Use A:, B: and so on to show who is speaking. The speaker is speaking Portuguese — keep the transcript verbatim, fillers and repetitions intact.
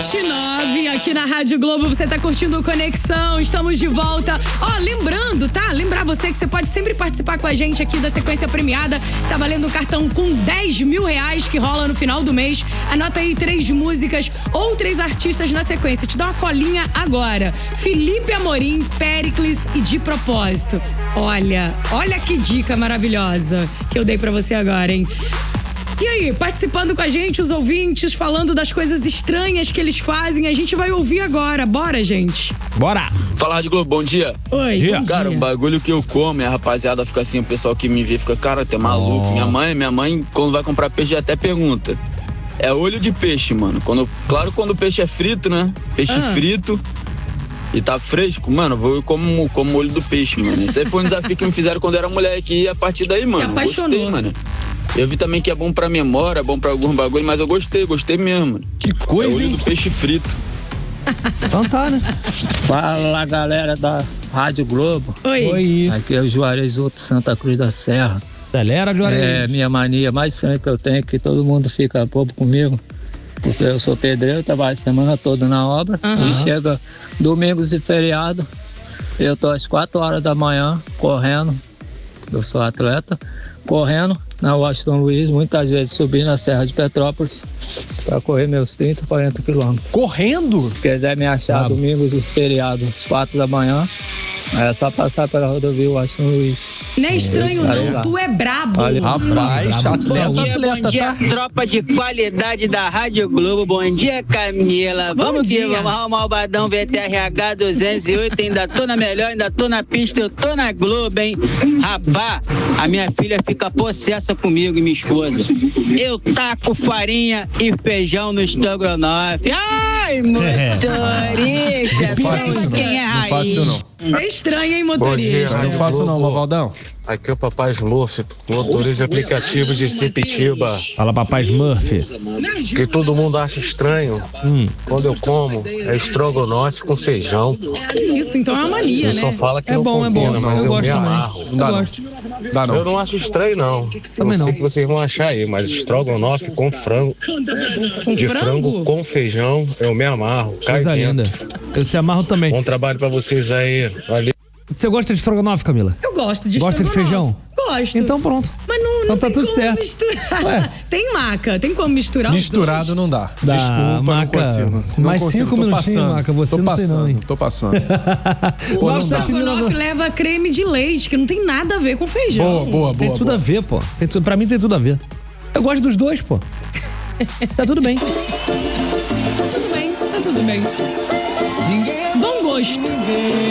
A: nove aqui na Rádio Globo, você tá curtindo o Conexão, estamos de volta. Ó, lembrando, tá? Lembrar você que você pode sempre participar com a gente aqui da sequência premiada. Tá valendo um cartão com dez mil reais que rola no final do mês. Anota aí três músicas ou três artistas na sequência. Te dá uma colinha agora. Felipe Amorim, Péricles e De Propósito. Olha, olha que dica maravilhosa que eu dei pra você agora, hein? E aí, participando com a gente, os ouvintes, falando das coisas estranhas que eles fazem, a gente vai ouvir agora. Bora, gente.
B: Bora.
C: Fala, Rádio Globo, bom dia.
A: Oi,
B: dia.
A: bom
C: Cara,
A: dia.
C: o bagulho que eu como, a rapaziada fica assim, o pessoal que me vê fica, cara, tu é maluco.
B: Oh.
C: Minha mãe, minha mãe, quando vai comprar peixe, até pergunta. É olho de peixe, mano. Quando, claro, quando o peixe é frito, né? Peixe
A: Ah.
C: frito e tá fresco, mano, eu vou eu como, como olho do peixe, mano. Esse aí foi um desafio que me fizeram quando eu era moleque e a partir daí, mano,
A: apaixonou.
C: gostei, mano. Eu vi também que é bom pra memória, é bom pra algum bagulho, mas eu gostei, gostei mesmo, mano.
B: Que
C: É
B: coisa,
C: olho
B: hein?
C: do peixe frito.
B: Então tá, né?
D: Fala, galera da Rádio Globo.
A: Oi.
B: Oi.
D: Aqui é o Juarez Outro Santa Cruz da Serra.
B: Galera,
D: É
B: Juarez.
D: minha mania mais estranha que eu tenho é que todo mundo fica bobo comigo. Porque eu sou pedreiro, trabalho a semana toda na obra.
A: Aham.
D: E chega domingos e feriado, eu tô às quatro horas da manhã correndo. Eu sou atleta, correndo na Washington Luiz, muitas vezes subindo a Serra de Petrópolis para correr meus trinta, quarenta quilômetros.
B: Correndo?
D: Se quiser me achar
B: Bravo.
D: domingos e feriado, às quatro da manhã, é só passar pela rodovia Washington Luiz.
A: Não é estranho, não. Tu é brabo.
D: Olha,
B: Rapaz, atleta,
E: Bom dia,
B: atleta,
E: bom dia,
B: tá?
E: tropa de qualidade da Rádio Globo. Bom dia, Camila.
A: Bom
E: Vamos
A: dia.
E: que vamos arrumar o Malvadão V T R H duzentos e oito. Ainda tô na melhor, ainda tô na pista, eu tô na Globo, hein? Rapá, a minha filha fica possessa comigo e minha esposa. Eu taco farinha e feijão no estrogonofe. Ai, motorista, somos quem é
B: Não faço
E: raiz.
B: não.
A: Você é estranho, hein,
F: Bom
A: motorista?
F: dia,
B: Não faço não, Movaldão.
F: Aqui é o Papai Smurf, motorista de aplicativos de Sepitiba.
B: Fala, papai Smurf.
F: O que todo mundo acha estranho
B: Hum.
F: quando eu como é estrogonofe com feijão.
A: Que isso, então é uma mania,
F: Eu
A: né?
F: só falo que
B: É
F: não
B: bom, é bom.
F: combina, mas
B: Eu
F: eu,
B: gosto
F: me
B: também.
F: amarro.
B: Não dá
A: Eu
B: não.
A: gosto.
B: Dá não.
F: Eu não acho estranho, não.
B: Também
F: eu
B: não.
F: sei que vocês vão achar aí, mas estrogonofe com frango,
A: Com
F: de
A: frango?
F: frango com feijão, eu me amarro. Cai
B: Coisa linda.
F: dentro.
B: Eu se amarro também.
F: Bom trabalho pra vocês aí. Valeu.
B: Você gosta de estrogonofe, Camila?
A: Eu gosto de
B: Gosta de
A: estrogonofe.
B: feijão?
A: Gosto.
B: Então pronto.
A: Mas não, não
B: Então tá
A: tem
B: tudo
A: como
B: certo.
A: misturar.
B: Ué.
A: Tem maca, tem como misturar
G: Misturado
A: os dois?
G: não dá.
B: Dá,
G: Desculpa,
B: Maca.
G: não consigo. Não
B: Mais
G: consigo,
B: cinco
G: tô
B: minutinhos,
G: passando.
B: Maca, você
G: tô
B: não sei
G: passando,
B: não, hein?
G: Tô passando.
A: O
B: Pô, não
A: estrogonofe
B: dá.
A: leva creme de leite, que não tem nada a ver com feijão.
G: Boa, boa,
B: Tem
G: boa.
B: tudo
G: boa.
B: a ver, pô. Tem tudo, pra mim tem tudo a ver. Eu gosto dos dois, pô. Tá tudo bem.
A: Tá tudo bem, tá tudo bem. Bom gosto.